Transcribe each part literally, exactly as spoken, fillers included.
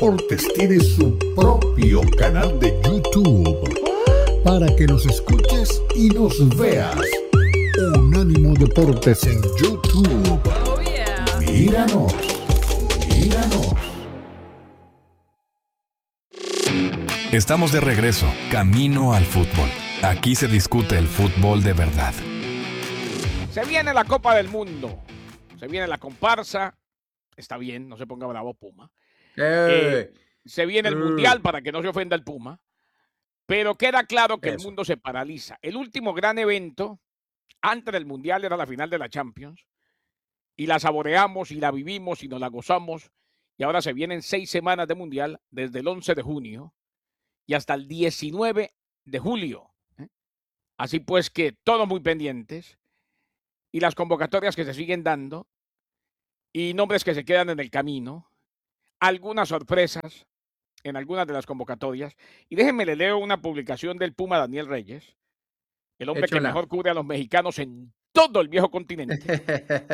Deportes tiene su propio canal de YouTube para que nos escuches y nos veas. Unánimo Deportes en YouTube. Oh, yeah. Míranos, míranos. Estamos de regreso, camino al fútbol. Aquí se discute el fútbol de verdad. Se viene la Copa del Mundo, se viene la comparsa, está bien, no se ponga bravo Puma. Eh, Eh, se viene el eh. Mundial para que no se ofenda el Puma, pero queda claro que Eso. el mundo se paraliza. El último gran evento antes del Mundial era la final de la Champions y la saboreamos y la vivimos y nos la gozamos y ahora se vienen seis semanas de Mundial desde el once de junio y hasta el diecinueve de julio. ¿eh? Así pues que todos muy pendientes y las convocatorias que se siguen dando y nombres que se quedan en el camino, algunas sorpresas en algunas de las convocatorias. Y déjenme le leo una publicación del Puma Daniel Reyes, el hombre Échola. que mejor cubre a los mexicanos en todo el viejo continente,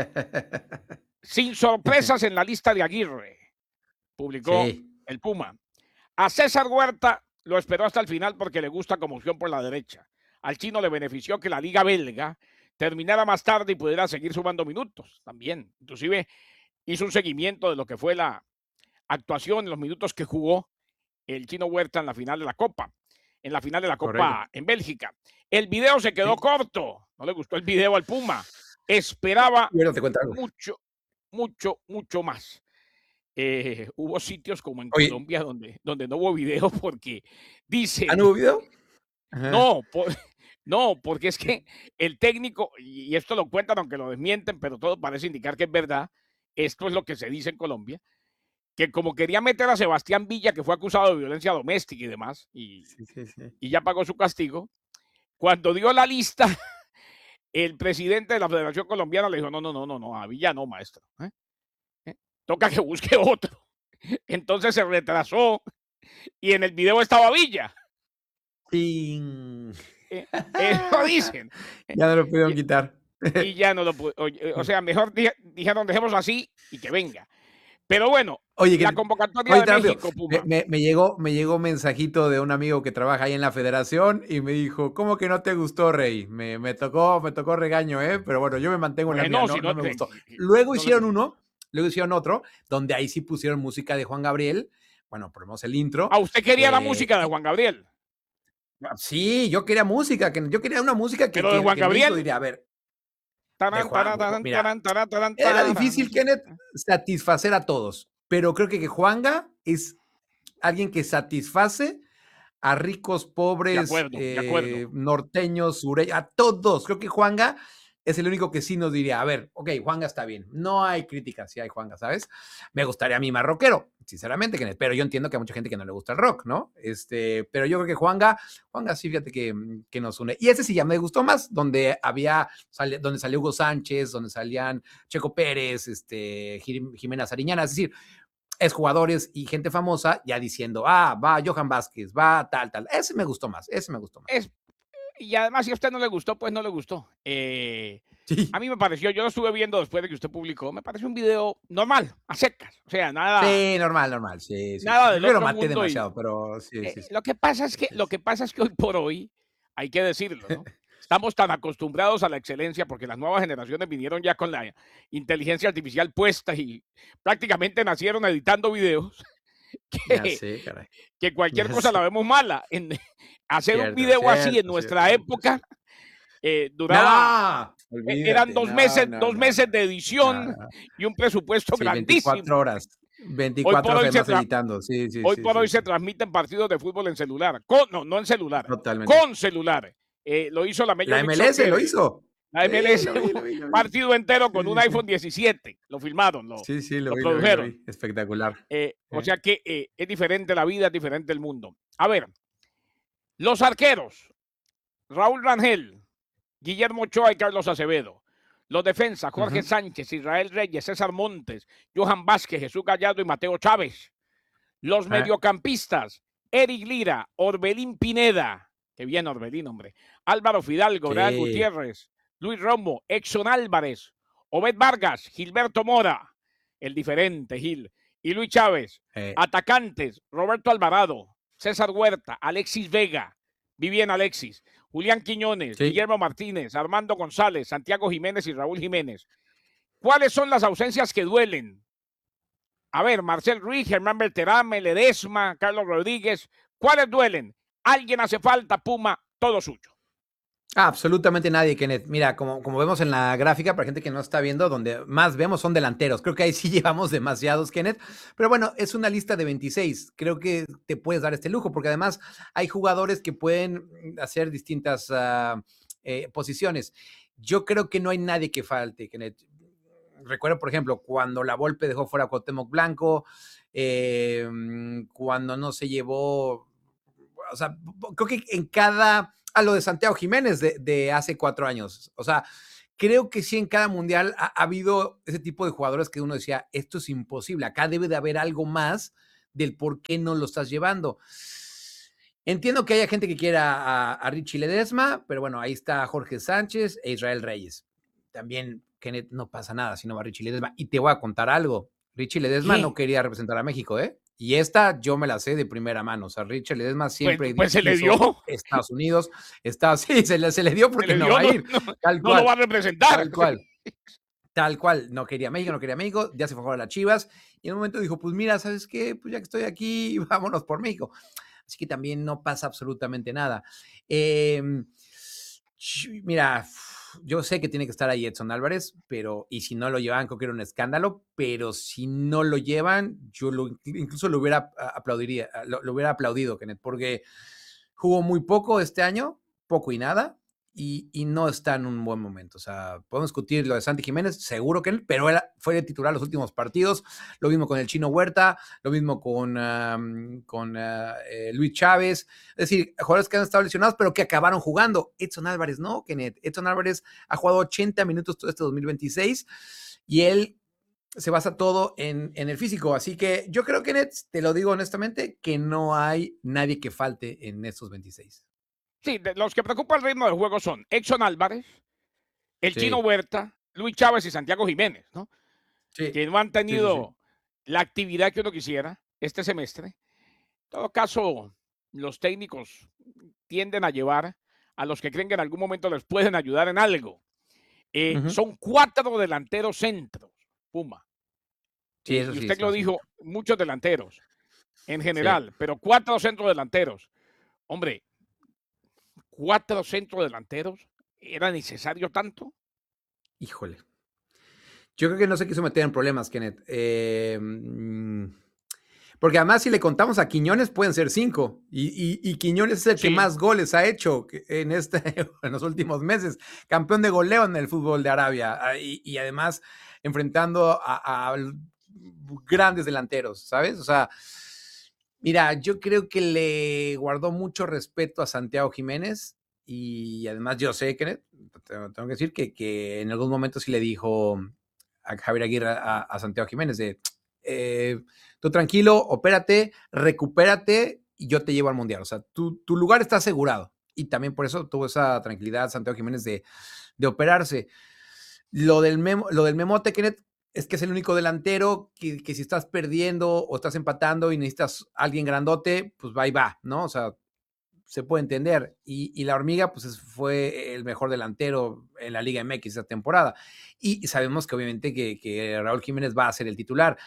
sin sorpresas en la lista de Aguirre, publicó Sí. el Puma. A César Huerta lo esperó hasta el final porque le gusta como opción por la derecha. Al chino le benefició que la liga belga terminara más tarde y pudiera seguir sumando minutos también. Inclusive hizo un seguimiento de lo que fue la actuación en los minutos que jugó el chino Huerta en la final de la Copa, en la final de la Copa Correcto. en Bélgica. El video se quedó Sí. corto, no le gustó el video al Puma. Esperaba Bueno, te cuento algo. mucho, mucho, mucho más. Eh, hubo sitios como en Oye. Colombia donde, donde no hubo video porque dice... ¿Ah, no hubo video? Ajá. No, por, no, porque es que el técnico, y esto lo cuentan aunque lo desmienten, pero todo parece indicar que es verdad, esto es lo que se dice en Colombia, que como quería meter a Sebastián Villa, que fue acusado de violencia doméstica y demás, y, Sí, sí, sí. y ya pagó su castigo, cuando dio la lista, el presidente de la Federación Colombiana le dijo, no, no, no, no, no, a Villa no, maestro. ¿eh? ¿Eh? Toca que busque otro. Entonces se retrasó y en el video estaba Villa. Sí. Eh, eso dicen. Ya no lo pudieron Y- quitar. y ya no lo pude. O, o sea, mejor di- dijeron, dejemos así y que venga. Pero bueno, Oye, que- la convocatoria Oye, de rápido, México, me, Puma. me- me llegó, me llegó un mensajito de un amigo que trabaja ahí en la federación y me dijo, ¿cómo que no te gustó, Rey? Me, me tocó, me tocó regaño, ¿eh? Pero bueno, yo me mantengo en la Bueno, mía, no, si no no me te- gustó. si- Luego no le hicieron gustó. uno, luego hicieron otro, donde ahí sí pusieron música de Juan Gabriel. Bueno, ponemos el intro. Ah, usted quería la Eh, música de Juan Gabriel. Sí, yo quería música, que, yo quería una música que, Pero de que- Juan que México Gabriel. diría, a ver, Tarán, Juan, tarán, tarán, mira, tarán, tarán, tarán, era tarán. difícil, Kenneth, satisfacer a todos, pero creo que, que Juanga es alguien que satisface a ricos, pobres, De acuerdo, de acuerdo. eh, norteños, sureños, a todos. Creo que Juanga es el único que sí nos diría, a ver, ok, Juanga está bien, no hay críticas si hay Juanga, ¿sabes? Me gustaría a mí más rockero, sinceramente, Kenneth, pero yo entiendo que hay mucha gente que no le gusta el rock, ¿no? Este, pero yo creo que Juanga, Juanga sí, fíjate que, que nos une. Y ese sí ya me gustó más, donde había, sale- donde salió Hugo Sánchez, donde salían Checo Pérez, este, Jim- Jimena Sariñana, es decir, es jugadores y gente famosa ya diciendo, ah, va Johan Vázquez, va tal, tal. Ese me gustó más, ese me gustó más. Es, y además, si a usted no le gustó, pues no le gustó. Eh, Sí, a mí me pareció, yo lo estuve viendo después de que usted publicó, me pareció un video normal, a secas. O sea, nada. sí, normal, normal, sí, sí. Nada Yo del creo que lo otro maté mundo y- demasiado, pero sí, Eh, sí, sí. lo que pasa es que, lo que pasa es que hoy por hoy, hay que decirlo, ¿no? Estamos tan acostumbrados a la excelencia porque las nuevas generaciones vinieron ya con la inteligencia artificial puesta y prácticamente nacieron editando videos Ya que, sé, caray. que cualquier Ya cosa la sé. vemos mala. En, hacer un Cierto, video así en cierto, nuestra cierto, época eh, duraba, No, eh, olvídate, eran dos no, meses, no, dos no, meses no, de edición no, no. y un presupuesto Sí, grandísimo. veinticuatro horas. Hoy veinticuatro por hoy horas se además tra- editando. Sí, sí, Hoy sí, por sí, hoy sí. se transmiten partidos de fútbol en celular. Con, no, no en celular. Totalmente. Con celular. Eh, lo hizo la Major La League M L S Soccer, lo eh, hizo. La Sí, M L S, lo vi, lo vi, lo un vi. partido entero con Sí, un sí, iPhone sí. diecisiete. Lo filmaron, lo, Sí, sí, lo lo vi, lo vi, lo produjeron. vi. Espectacular. Eh, o ¿Eh? sea que eh, es diferente la vida, es diferente el mundo. A ver, los arqueros. Raúl Rangel, Guillermo Ochoa y Carlos Acevedo. Los defensas, Jorge Ujú. Sánchez, Israel Reyes, César Montes, Johan Vázquez, Jesús Gallardo y Mateo Chávez. Los Eh. mediocampistas, Eric Lira, Orbelín Pineda, que bien Orbelín, hombre, Álvaro Fidalgo, Brian Sí. Gutiérrez, Luis Romo, Exxon Álvarez, Obed Vargas, Gilberto Mora, el diferente Gil, y Luis Chávez. Eh, Atacantes, Roberto Alvarado, César Huerta, Alexis Vega, Vivien Alexis, Julián Quiñones, sí. Guillermo Martínez, Armando González, Santiago Jiménez y Raúl Jiménez. ¿Cuáles son las ausencias que duelen? A ver, Marcel Ruiz, Germán Berterame, Ledesma, Carlos Rodríguez. ¿Cuáles duelen? Alguien hace falta, Puma, todo suyo. Ah, absolutamente nadie, Kenneth. Mira, como, como vemos en la gráfica, para gente que no está viendo, donde más vemos son delanteros. Creo que ahí sí llevamos demasiados, Kenneth. Pero bueno, es una lista de veintiséis. Creo que te puedes dar este lujo, porque además hay jugadores que pueden hacer distintas uh, eh, posiciones. Yo creo que no hay nadie que falte, Kenneth. Recuerdo, por ejemplo, cuando la Volpe dejó fuera a Cuauhtémoc Blanco, eh, cuando no se llevó, o sea, creo que en cada, a lo de Santiago Jiménez de, de hace cuatro años, o sea, creo que sí en cada mundial ha, ha habido ese tipo de jugadores que uno decía, esto es imposible, acá debe de haber algo más del por qué no lo estás llevando. Entiendo que haya gente que quiera a, a Richie Ledesma, pero bueno, ahí está Jorge Sánchez e Israel Reyes. También, Kenneth, no pasa nada si no va Richie Ledesma. Y te voy a contar algo. Richie Ledesma ¿Qué? no quería representar a México, ¿eh? Y esta yo me la sé de primera mano. O sea, Richie Ledesma siempre Pues, pues se le quiso dio. Estados Unidos. Está, sí, se le, se le dio porque Se le no dio, va a no, ir. no, Tal no cual. lo va a representar. Tal cual. Tal cual. No quería México, no quería México. Ya se fue a jugar a las Chivas. Y en un momento dijo, pues mira, ¿sabes qué? Pues ya que estoy aquí, vámonos por México. Así que también no pasa absolutamente nada. Eh, mira, yo sé que tiene que estar ahí Edson Álvarez, pero, y si no lo llevan, creo que era un escándalo, pero si no lo llevan, yo lo, incluso lo hubiera aplaudiría, lo, lo hubiera aplaudido, Kenneth, porque jugó muy poco este año, poco y nada, y, y no está en un buen momento. O sea, podemos discutir lo de Santi Jiménez, seguro que él, pero él fue titular los últimos partidos, lo mismo con el Chino Huerta, lo mismo con, um, con uh, eh, Luis Chávez, es decir, jugadores que han estado lesionados, pero que acabaron jugando. Edson Álvarez no, Kenneth. Edson Álvarez ha jugado ochenta minutos todo este dos mil veintiséis y él se basa todo en, en el físico. Así que yo creo, Kenneth, te lo digo honestamente, que no hay nadie que falte en estos veintiséis. Sí, de los que preocupan el ritmo del juego son Edson Álvarez, el Sí. Chino Huerta, Luis Chávez y Santiago Jiménez, ¿no? Sí. Que no han tenido Sí, sí, sí. la actividad que uno quisiera este semestre. En todo caso, los técnicos tienden a llevar a los que creen que en algún momento les pueden ayudar en algo. Eh, Ujú. Son cuatro delanteros centros, Puma. Sí, Eh, eso y sí, usted sí, lo sí. dijo, muchos delanteros en general, pero cuatro centros delanteros. Hombre, cuatro centros delanteros, ¿era necesario tanto? Híjole. Yo creo que no se quiso meter en problemas, Kenneth. Eh, porque además, si le contamos a Quiñones, pueden ser cinco. Y, y, y Quiñones es el Sí. que más goles ha hecho en, este, en los últimos meses. Campeón de goleo en el fútbol de Arabia. Y, y además, enfrentando a, a grandes delanteros, ¿sabes? O sea, mira, yo creo que le guardó mucho respeto a Santiago Jiménez. Y además, yo sé, Kenneth, tengo que decir que, que en algún momento sí le dijo a Javier Aguirre, a, a Santiago Jiménez, de eh, tú tranquilo, opérate, recupérate y yo te llevo al Mundial. O sea, tu, tu lugar está asegurado. Y también por eso tuvo esa tranquilidad Santiago Jiménez de, de operarse. Lo del, memo, lo del Memote, Kenneth, es que es el único delantero que, que si estás perdiendo o estás empatando y necesitas a alguien grandote, pues va y va, ¿no? O sea, se puede entender. Y, y la Hormiga, pues fue el mejor delantero en la Liga M X esta temporada. Y sabemos que obviamente que, que Raúl Jiménez va a ser el titular.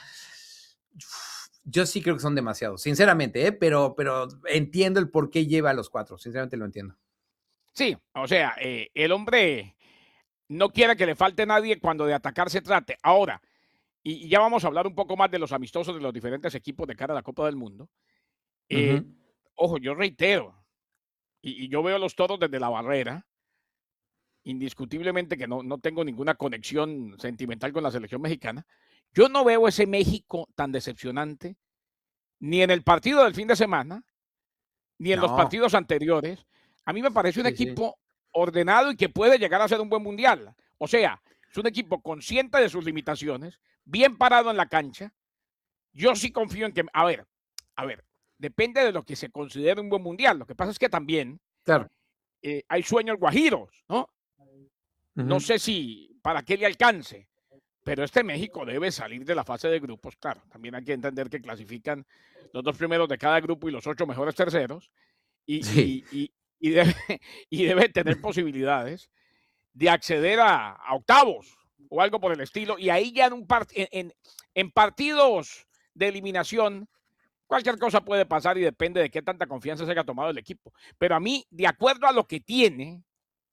Yo sí creo que son demasiados, sinceramente, ¿eh? pero, pero entiendo el por qué lleva a los cuatro, sinceramente lo entiendo. Sí, o sea, eh, el hombre no quiere que le falte nadie cuando de atacar se trate. Ahora, y, y ya vamos a hablar un poco más de los amistosos de los diferentes equipos de cara a la Copa del Mundo. Eh, Uh-huh. Ojo, yo reitero, y, y yo veo los toros desde la barrera, indiscutiblemente que no, no tengo ninguna conexión sentimental con la selección mexicana. Yo no veo ese México tan decepcionante, ni en el partido del fin de semana, ni en No. los partidos anteriores. A mí me parece un Sí, equipo sí. ordenado y que puede llegar a ser un buen mundial. O sea, es un equipo consciente de sus limitaciones, bien parado en la cancha. Yo sí confío en que, a ver, a ver, depende de lo que se considere un buen mundial. Lo que pasa es que también claro. eh, hay sueños guajiros, ¿no? Uh-huh. No sé si para qué le alcance, pero este México debe salir de la fase de grupos, claro. También hay que entender que clasifican los dos primeros de cada grupo y los ocho mejores terceros, y, Sí. y, y, y, debe, y debe tener posibilidades de acceder a, a octavos o algo por el estilo, y ahí ya en, un part, en, en, en partidos de eliminación, cualquier cosa puede pasar y depende de qué tanta confianza se haya tomado el equipo. Pero a mí, de acuerdo a lo que tiene,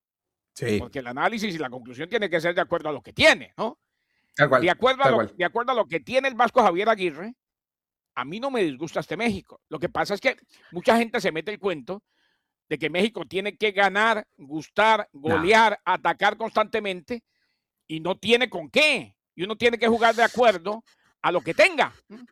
Sí. porque el análisis y la conclusión tiene que ser de acuerdo a lo que tiene, ¿no? Tal cual. De acuerdo, a tal lo, cual. de acuerdo a lo que tiene el Vasco Javier Aguirre, a mí no me disgusta este México. Lo que pasa es que mucha gente se mete el cuento de que México tiene que ganar, gustar, golear, no. atacar constantemente, y no tiene con qué. Y uno tiene que jugar de acuerdo a lo que tenga.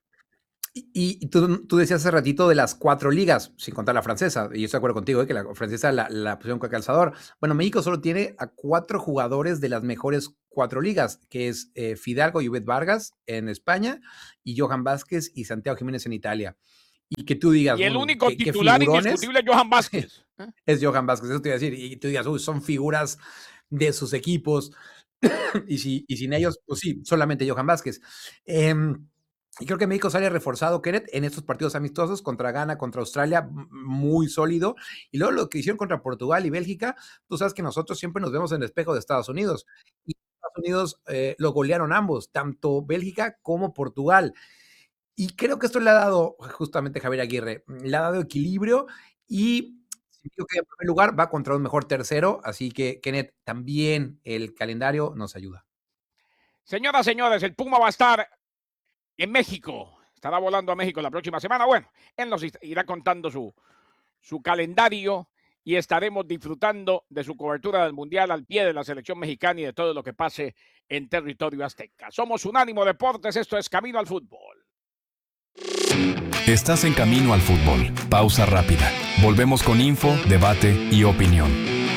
Y, y tú, tú decías hace ratito de las cuatro ligas, sin contar la francesa, y yo estoy de acuerdo contigo, ¿eh? que la francesa la, la pusieron con calzador. Bueno, México solo tiene a cuatro jugadores de las mejores cuatro ligas, que es eh, Fidalgo y Ubet Vargas en España, y Johan Vázquez y Santiago Jiménez en Italia. Y que tú digas... Y el uh, único ¿qué, titular qué indiscutible es Johan Vázquez. Es Johan Vázquez, eso te iba a decir. Y tú digas, uy, son figuras de sus equipos, y, si, y sin ellos, pues sí, solamente Johan Vázquez. Eh, Y creo que México sale reforzado, Kenneth, en estos partidos amistosos contra Ghana, contra Australia, muy sólido. Y luego lo que hicieron contra Portugal y Bélgica, tú sabes que nosotros siempre nos vemos en el espejo de Estados Unidos. Y Estados Unidos eh, lo golearon ambos, tanto Bélgica como Portugal. Y creo que esto le ha dado, justamente Javier Aguirre, le ha dado equilibrio y creo que en primer lugar va contra un mejor tercero. Así que, Kenneth, también el calendario nos ayuda. Señoras, señores, el Puma va a estar en México, estará volando a México la próxima semana. Bueno, él nos irá contando su, su calendario y estaremos disfrutando de su cobertura del Mundial al pie de la selección mexicana y de todo lo que pase en territorio azteca. Somos Unánimo Deportes, esto es Camino al Fútbol. Estás en Camino al Fútbol. Pausa rápida. Volvemos con info, debate y opinión.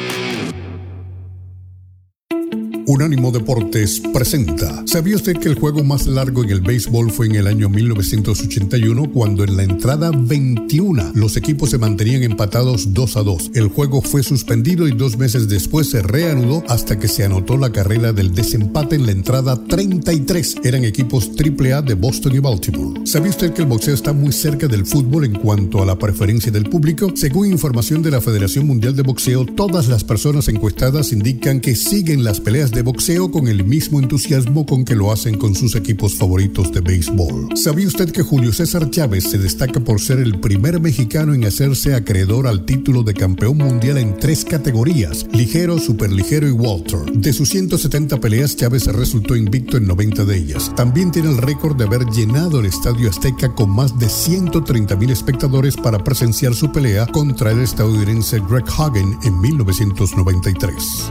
Unánimo Deportes presenta. ¿Sabía usted que el juego más largo en el béisbol fue en el año mil novecientos ochenta y uno, cuando en la entrada veintiuno los equipos se mantenían empatados dos a dos? El juego fue suspendido y dos meses después se reanudó hasta que se anotó la carrera del desempate en la entrada treinta y tres. Eran equipos triple A de Boston y Baltimore. ¿Sabía usted que el boxeo está muy cerca del fútbol en cuanto a la preferencia del público? Según información de la Federación Mundial de Boxeo, todas las personas encuestadas indican que siguen las peleas de de boxeo con el mismo entusiasmo con que lo hacen con sus equipos favoritos de béisbol. ¿Sabía usted que Julio César Chávez se destaca por ser el primer mexicano en hacerse acreedor al título de campeón mundial en tres categorías: ligero, superligero y welter? De sus ciento setenta peleas, Chávez resultó invicto en noventa de ellas. También tiene el récord de haber llenado el Estadio Azteca con más de ciento treinta mil espectadores para presenciar su pelea contra el estadounidense Greg Hagen en mil novecientos noventa y tres.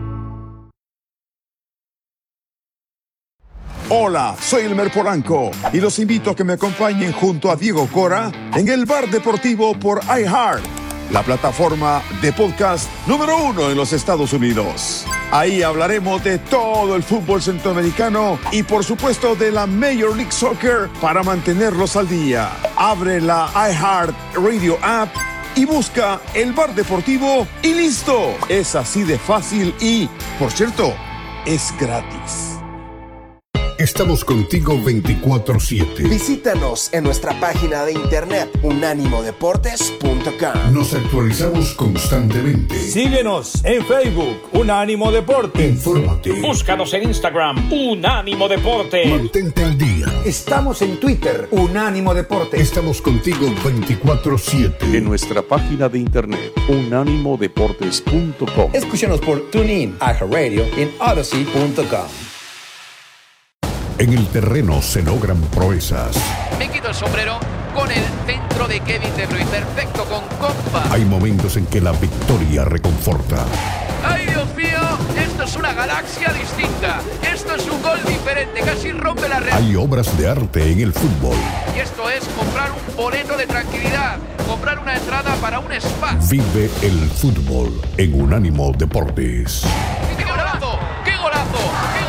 Hola, soy Elmer Polanco y los invito a que me acompañen junto a Diego Cora en el Bar Deportivo por iHeart, la plataforma de podcast número uno en los Estados Unidos. Ahí hablaremos de todo el fútbol centroamericano y por supuesto de la Major League Soccer para mantenerlos al día. Abre la iHeart Radio app y busca el Bar Deportivo y listo. Es así de fácil y, por cierto, es gratis. Estamos contigo veinticuatro siete. Visítanos en nuestra página de internet unánimo deportes punto com. Nos actualizamos constantemente. Síguenos en Facebook, Unánimo Deportes. Infórmate. Búscanos en Instagram, Unánimo Deportes. Mantente al día. Estamos en Twitter, Unánimo Deportes. Estamos contigo veinticuatro siete. En nuestra página de internet, unánimo deportes punto com. Escúchanos por TuneIn, iHeartRadio y en Odyssey punto com. En el terreno se logran proezas. Me quito el sombrero con el centro de Kevin De Bruyne, perfecto con compa. Hay momentos en que la victoria reconforta. ¡Ay, Dios mío! Esto es una galaxia distinta. Esto es un gol diferente, casi rompe la red. Hay obras de arte en el fútbol. Y esto es comprar un boleto de tranquilidad, comprar una entrada para un spa. Vive el fútbol en Unánimo Deportes. ¡Qué golazo! ¡Qué golazo!